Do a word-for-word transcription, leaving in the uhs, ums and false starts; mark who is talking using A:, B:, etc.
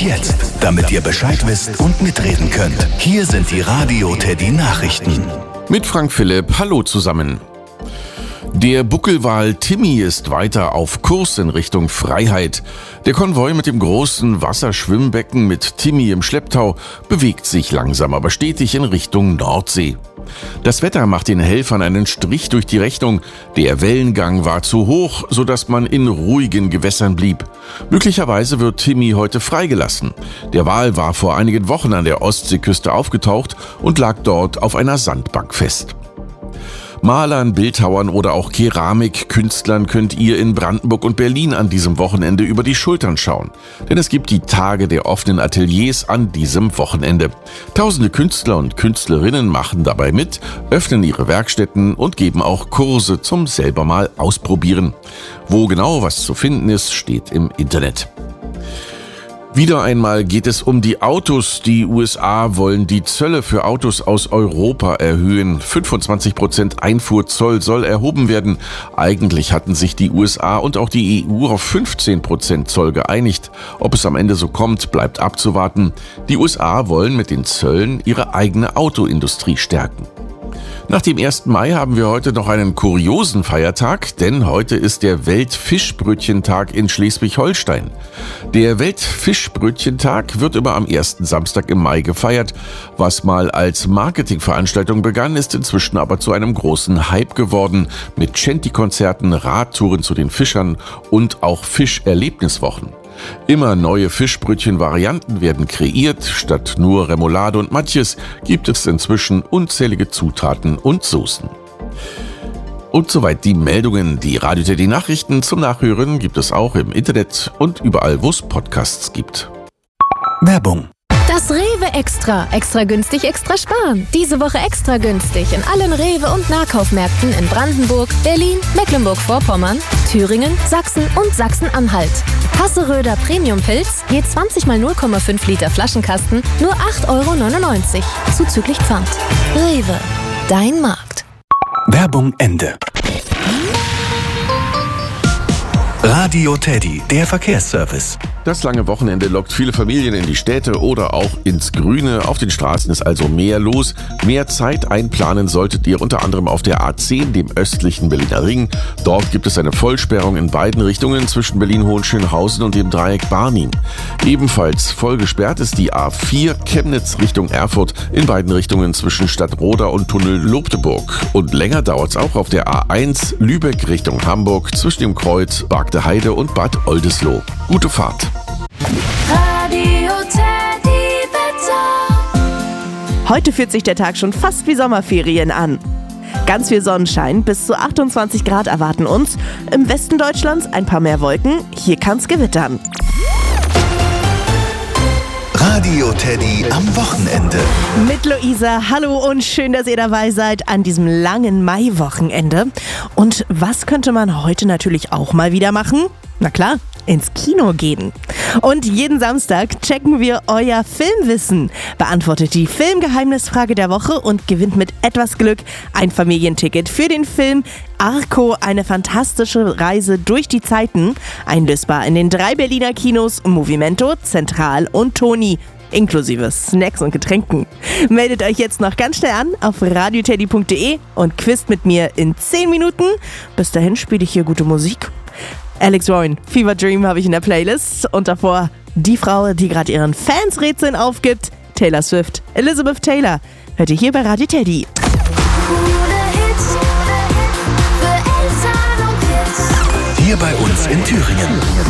A: jetzt, damit ihr Bescheid wisst und mitreden könnt. Hier sind die Radio Teddy Nachrichten.
B: Mit Frank Philipp, hallo zusammen. Der Buckelwal Timmy ist weiter auf Kurs in Richtung Freiheit. Der Konvoi mit dem großen Wasserschwimmbecken mit Timmy im Schlepptau bewegt sich langsam aber stetig in Richtung Nordsee. Das Wetter macht den Helfern einen Strich durch die Rechnung. Der Wellengang war zu hoch, sodass man in ruhigen Gewässern blieb. Möglicherweise wird Timmy heute freigelassen. Der Wal war vor einigen Wochen an der Ostseeküste aufgetaucht und lag dort auf einer Sandbank fest. Malern, Bildhauern oder auch Keramikkünstlern könnt ihr in Brandenburg und Berlin an diesem Wochenende über die Schultern schauen. Denn es gibt die Tage der offenen Ateliers an diesem Wochenende. Tausende Künstler und Künstlerinnen machen dabei mit, öffnen ihre Werkstätten und geben auch Kurse zum selber mal ausprobieren. Wo genau was zu finden ist, steht im Internet. Wieder einmal geht es um die Autos. Die U S A wollen die Zölle für Autos aus Europa erhöhen. fünfundzwanzig Prozent Einfuhrzoll soll erhoben werden. Eigentlich hatten sich die U S A und auch die E U auf fünfzehn Prozent Zoll geeinigt. Ob es am Ende so kommt, bleibt abzuwarten. Die U S A wollen mit den Zöllen ihre eigene Autoindustrie stärken. Nach dem ersten Mai haben wir heute noch einen kuriosen Feiertag, denn heute ist der Weltfischbrötchentag in Schleswig-Holstein. Der Weltfischbrötchentag wird immer am ersten Samstag im Mai gefeiert. Was mal als Marketingveranstaltung begann, ist inzwischen aber zu einem großen Hype geworden, mit Shanty-Konzerten, Radtouren zu den Fischern und auch Fischerlebniswochen. Immer neue Fischbrötchen-Varianten werden kreiert. Statt nur Remoulade und Matjes gibt es inzwischen unzählige Zutaten und Soßen. Und soweit die Meldungen. Die Radio Teddy Nachrichten zum Nachhören gibt es auch im Internet und überall, wo es Podcasts gibt.
A: Werbung.
C: Das Rewe Extra. Extra günstig, extra sparen. Diese Woche extra günstig in allen Rewe- und Nahkaufmärkten in Brandenburg, Berlin, Mecklenburg-Vorpommern, Thüringen, Sachsen und Sachsen-Anhalt. Hasseröder Premium-Pilz, je zwanzig mal null Komma fünf Liter Flaschenkasten, nur acht Euro neunundneunzig, zuzüglich Pfand. Rewe, dein Markt.
A: Werbung Ende. Radio Teddy, der Verkehrsservice.
B: Das lange Wochenende lockt viele Familien in die Städte oder auch ins Grüne. Auf den Straßen ist also mehr los. Mehr Zeit einplanen solltet ihr unter anderem auf der A zehn, dem östlichen Berliner Ring. Dort gibt es eine Vollsperrung in beiden Richtungen zwischen Berlin-Hohenschönhausen und dem Dreieck Barnim. Ebenfalls voll gesperrt ist die A vier Chemnitz Richtung Erfurt in beiden Richtungen zwischen Stadtroda und Tunnel Lobteburg. Und länger dauert es auch auf der A eins Lübeck Richtung Hamburg zwischen dem Kreuz Bargte Heide und Bad Oldesloe. Gute Fahrt.
D: Radio Teddy Wetter.
E: Heute fühlt sich der Tag schon fast wie Sommerferien an. Ganz viel Sonnenschein, bis zu achtundzwanzig Grad erwarten uns. Im Westen Deutschlands ein paar mehr Wolken, hier kann's gewittern.
A: Radio Teddy am Wochenende.
E: Mit Luisa, hallo und schön, dass ihr dabei seid an diesem langen Mai-Wochenende. Und was könnte man heute natürlich auch mal wieder machen? Na klar, ins Kino gehen. Und jeden Samstag checken wir euer Filmwissen, beantwortet die Filmgeheimnisfrage der Woche und gewinnt mit etwas Glück ein Familienticket für den Film Arco, eine fantastische Reise durch die Zeiten, einlösbar in den drei Berliner Kinos Movimento, Zentral und Toni, inklusive Snacks und Getränken. Meldet euch jetzt noch ganz schnell an auf radioteddy punkt de und quizt mit mir in zehn Minuten. Bis dahin spiele ich hier gute Musik. Alex Warren, Fever Dream habe ich in der Playlist und davor die Frau, die gerade ihren Fans Rätseln aufgibt, Taylor Swift, Elizabeth Taylor. Hört ihr hier bei Radio Teddy.
A: Hier bei uns in Thüringen.